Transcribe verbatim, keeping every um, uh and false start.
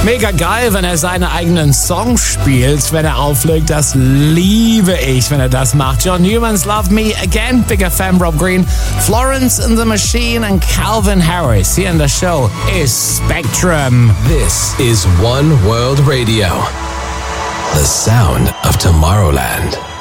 Mega geil, wenn er seine eigenen Songs spielt, wenn er auflegt. Das liebe ich, wenn er das macht. John Newman's Love Me Again, bigger fan Rob Green, Florence and the Machine and Calvin Harris. Here in the show is Spectrum. This is One World Radio, the sound of Tomorrowland.